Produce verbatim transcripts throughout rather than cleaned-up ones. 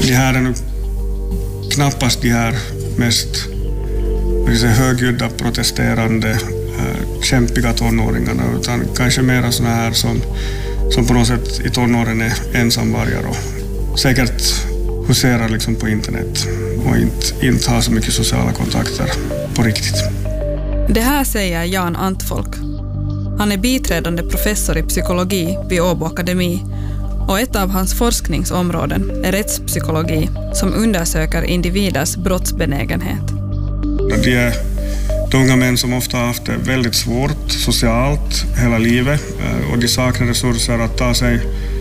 Det här är nog knappast de här mest högljudda, protesterande, äh, kämpiga tonåringarna, utan kanske mera såna här som, som på något sätt i tonåren är ensamvargar och säkert huserar liksom på internet och inte, inte har så mycket sociala kontakter på riktigt. Det här säger Jan Antfolk. Han är biträdande professor i psykologi vid Åbo Akademi och ett av hans forskningsområden är rättspsykologi som undersöker individers brottsbenägenhet. Det är de unga män som ofta har haft det väldigt svårt socialt hela livet och de saknar resurser att ta sig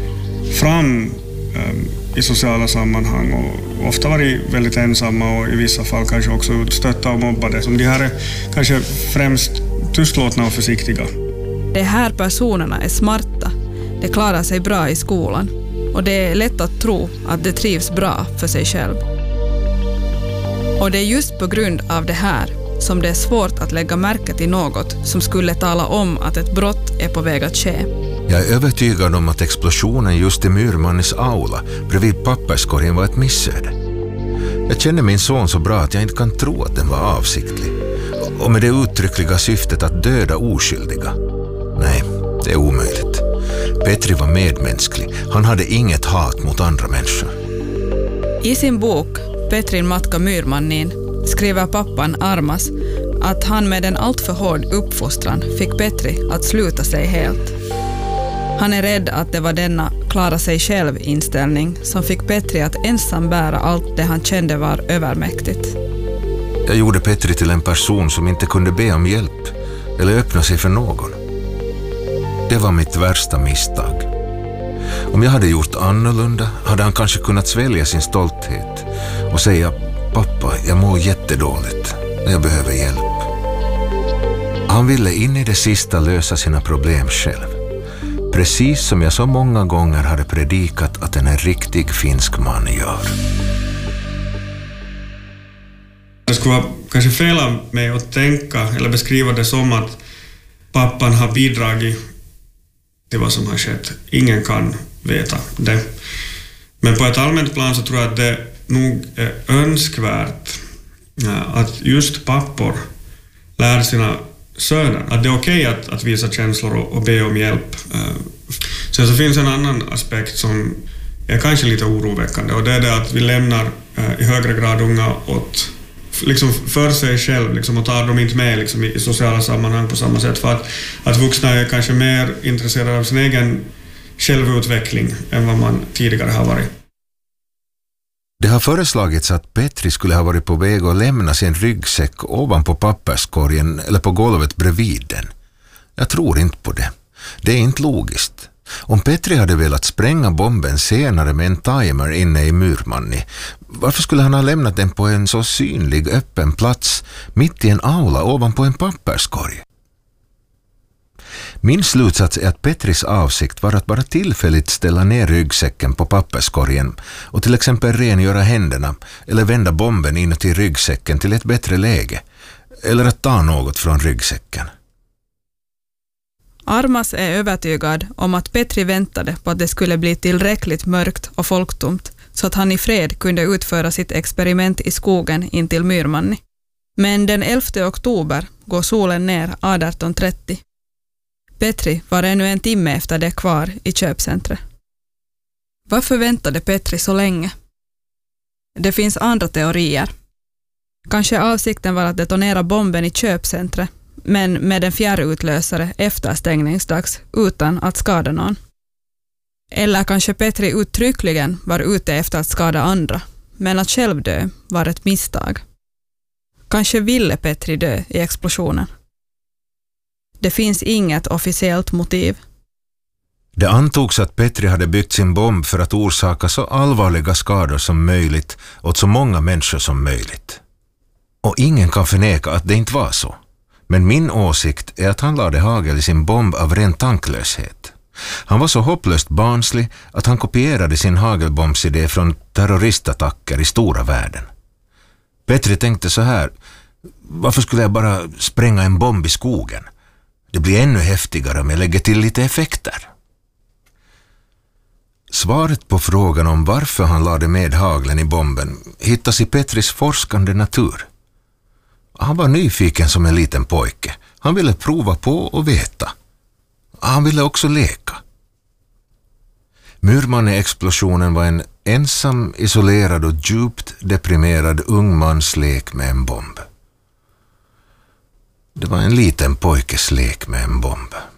fram i sociala sammanhang och ofta varit väldigt ensamma och i vissa fall kanske också utstötta och mobbade. Som de här är kanske främst tystlåtna och försiktiga. De här personerna är smarta, de klarar sig bra i skolan och det är lätt att tro att de trivs bra för sig själv. Och det är just på grund av det här som det är svårt att lägga märke till något som skulle tala om att ett brott är på väg att ske. Jag är övertygad om att explosionen just i Myrmannis aula bredvid papperskorgen var ett missöde. Jag känner min son så bra att jag inte kan tro att den var avsiktlig. Och med det uttryckliga syftet att döda oskyldiga. Nej, det är omöjligt. Petri var medmänsklig. Han hade inget hat mot andra människor. I sin bok Petrin matka Myrmannin skriver pappan Armas att han med en alltför hård uppfostran fick Petri att sluta sig helt. Han är rädd att det var denna klara sig själv-inställning som fick Petri att ensam bära allt det han kände var övermäktigt. Jag gjorde Petri till en person som inte kunde be om hjälp eller öppna sig för någon. Det var mitt värsta misstag. Om jag hade gjort annorlunda hade han kanske kunnat svälja sin stolthet och säga: pappa, jag mår jättedåligt och jag behöver hjälp. Han ville in i det sista lösa sina problem själv. Precis som jag så många gånger hade predikat att en riktig finsk man gör. Det skulle vara kanske fel av mig att tänka eller beskriva det som att pappan har bidragit till vad som har skett. Ingen kan veta det. Men på ett allmänt plan så tror jag att det nog är önskvärt att just pappor lär sina söner att det är okej att, att visa känslor och, och be om hjälp. Sen så finns en annan aspekt som är kanske lite oroväckande och det är det att vi lämnar i högre grad unga åt liksom för sig själv liksom, och tar dem inte med liksom, i, i sociala sammanhang på samma sätt för att, att vuxna är kanske mer intresserade av sin egen självutveckling än vad man tidigare har varit. Det har föreslagits att Petri skulle ha varit på väg att lämna sin ryggsäck ovanpå papperskorgen eller på golvet bredvid den. Jag tror inte på det. Det är inte logiskt. Om Petri hade velat spränga bomben senare med en timer inne i Myrmanni, varför skulle han ha lämnat den på en så synlig öppen plats mitt i en aula ovanpå en papperskorg? Min slutsats är att Petris avsikt var att bara tillfälligt ställa ner ryggsäcken på papperskorgen och till exempel rengöra händerna eller vända bomben inuti ryggsäcken till ett bättre läge eller att ta något från ryggsäcken. Armas är övertygad om att Petri väntade på att det skulle bli tillräckligt mörkt och folktomt så att han i fred kunde utföra sitt experiment i skogen intill Myrmanni. Men den elfte oktober går solen ner arton trettio. Petri var ännu en timme efter det kvar i köpcentret. Varför väntade Petri så länge? Det finns andra teorier. Kanske avsikten var att detonera bomben i köpcentret, men med en fjärrutlösare efter stängningsdags utan att skada någon. Eller kanske Petri uttryckligen var ute efter att skada andra, men att själv dö var ett misstag. Kanske ville Petri dö i explosionen. Det finns inget officiellt motiv. Det antogs att Petri hade byggt sin bomb för att orsaka så allvarliga skador som möjligt åt så många människor som möjligt. Och ingen kan förneka att det inte var så. Men min åsikt är att han lade hagel i sin bomb av ren tanklöshet. Han var så hopplöst barnslig att han kopierade sin hagelbombsidé från terroristattacker i stora världen. Petri tänkte så här: varför skulle jag bara spränga en bomb i skogen? Det blir ännu häftigare om jag lägger till lite effekter. Svaret på frågan om varför han lade med haglen i bomben hittas i Petris forskande natur. Han var nyfiken som en liten pojke. Han ville prova på och veta. Han ville också leka. Myrmanne-explosionen var en ensam, isolerad och djupt deprimerad ung mans lek med en bomb. Det var en liten pojkes lek med en bomb.